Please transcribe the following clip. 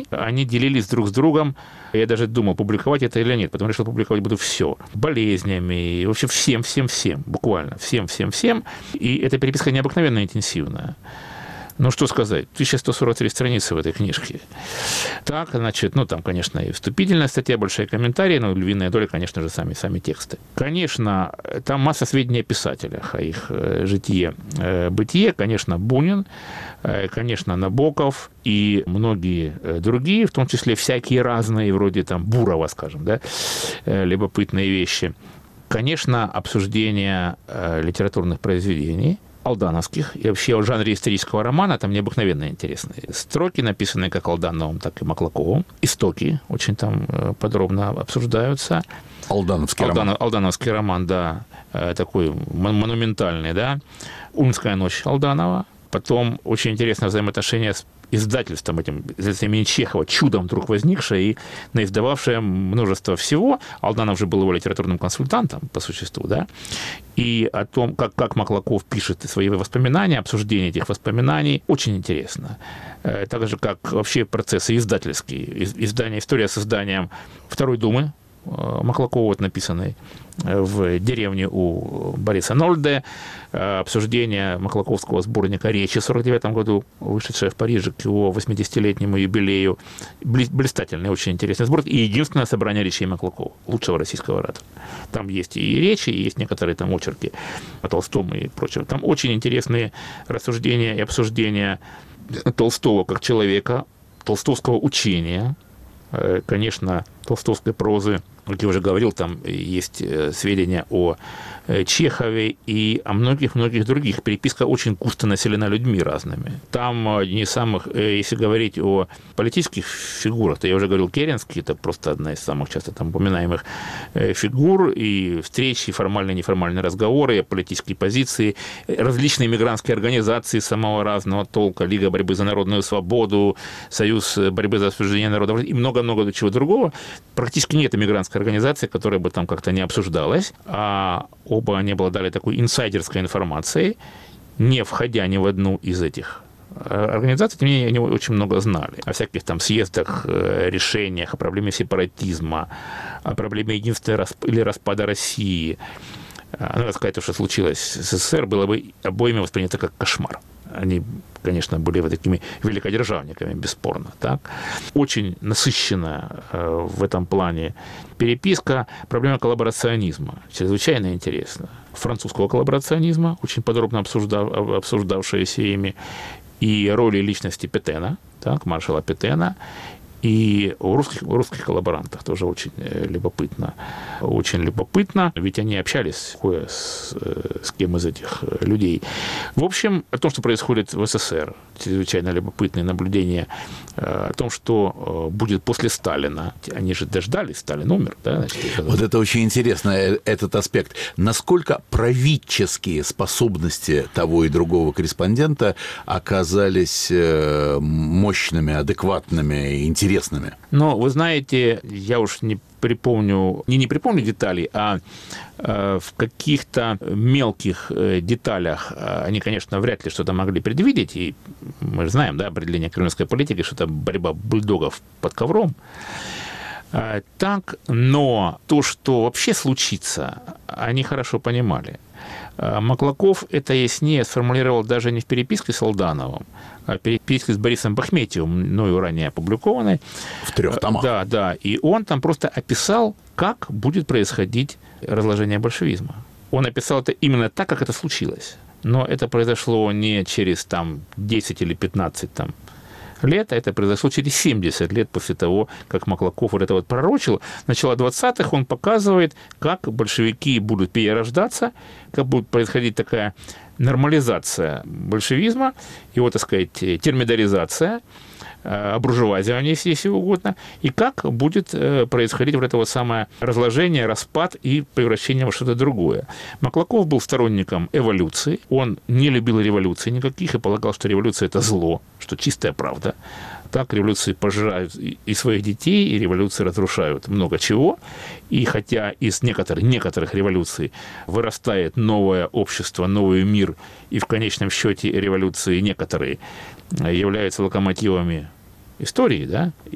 они делились друг с другом. Я даже думал, публиковать это или нет, потом решил, публиковать буду все. Болезнями, вообще всем, буквально всем. И эта переписка необыкновенно интенсивная. Ну, что сказать, 1143 страницы в этой книжке. Так, значит, там, конечно, и вступительная статья, большие комментарии, но львиная доля, конечно же, сами тексты. Конечно, там масса сведений о писателях, о их житие, бытие. Конечно, Бунин, конечно, Набоков и многие другие, в том числе всякие разные, вроде там Бурова, скажем, да, любопытные вещи. Конечно, обсуждение литературных произведений, алдановских, и вообще о жанре исторического романа там необыкновенно интересные строки, написанные как Алдановым, так и Маклаковым. Истоки очень там подробно обсуждаются. Алдановский роман, да, такой монументальный, да. «Ульмская ночь» Алданова. Потом очень интересное взаимоотношение с издательством имени Чехова, чудом вдруг возникшее и наиздававшее множество всего. Алданов же был его литературным консультантом, по существу, да, и о том, как Маклаков пишет свои воспоминания, обсуждение этих воспоминаний, очень интересно. Так же, как вообще процессы издательские. История с изданием Второй Думы Маклакова, написанной в деревне у Бориса Нольде, обсуждение маклаковского сборника «Речи» в 1949 году, вышедшее в Париже к его 80-летнему юбилею. Блистательный, очень интересный сборник. И единственное собрание речей Маклакова, лучшего российского оратора. Там есть и речи, и есть некоторые там очерки о Толстом и прочем. Там очень интересные рассуждения и обсуждения Толстого как человека, толстовского учения, конечно, толстовской прозы. Как я уже говорил, там есть сведения о Чехове и о многих других. Переписка очень густо населена людьми разными. Там одни из самых, если говорить о политических фигурах, то я уже говорил, Керенский, это просто одна из самых часто там упоминаемых фигур, и встречи, и формальные, неформальные разговоры, и политические позиции, различные мигрантские организации самого разного толка, Лига борьбы за народную свободу, Союз борьбы за освобождение народа и много-много чего другого. Практически нет мигрантской организации, которая бы там как-то не обсуждалась, а оба они обладали такой инсайдерской информацией, не входя ни в одну из этих организаций, тем не менее, они очень много знали о всяких там съездах, решениях, о проблеме сепаратизма, о проблеме единства или распада России. Надо сказать, то, что случилось с СССР, было бы обоими воспринято как кошмар. Они, конечно, были вот такими великодержавниками, бесспорно. Так? Очень насыщенная в этом плане переписка. Проблема коллаборационизма чрезвычайно интересна. Французского коллаборационизма, очень подробно обсуждавшаяся ими, и роли личности Петена, так, маршала Петена, и о русских коллаборантах тоже очень любопытно. Очень любопытно, ведь они общались с кем из этих людей. В общем, о том, что происходит в СССР, чрезвычайно любопытные наблюдения о том, что будет после Сталина. Они же дождались, Сталин умер. Да? Вот это очень интересно, этот аспект. Насколько правительские способности того и другого корреспондента оказались мощными, адекватными, интересными? Но, вы знаете, я уж не припомню деталей, а в каких-то мелких деталях они, конечно, вряд ли что-то могли предвидеть, и мы же знаем, да, определение кремлевской политики, что это борьба бульдогов под ковром. Так, но то, что вообще случится, они хорошо понимали. Маклаков это яснее сформулировал даже не в переписке с Алдановым, а в переписке с Борисом Бахметьевым, мною ранее опубликованной. В 3 томах. Да. И он там просто описал, как будет происходить разложение большевизма. Он описал это именно так, как это случилось. Но это произошло не через 10 или 15 лет, а это произошло через 70 лет после того, как Маклаков вот это вот пророчил. Начало 20-х он показывает, как большевики будут перерождаться, как будет происходить такая нормализация большевизма, его, так сказать, термидоризация, обуржуазивание, если угодно, и как будет происходить вот это вот самое разложение, распад и превращение во что-то другое. Маклаков был сторонником эволюции, он не любил революций никаких и полагал, что революция – это зло, что чистая правда. Так революции пожирают и своих детей, и революции разрушают много чего. И хотя из некоторых революций вырастает новое общество, новый мир, и в конечном счете революции некоторые являются локомотивами истории, да,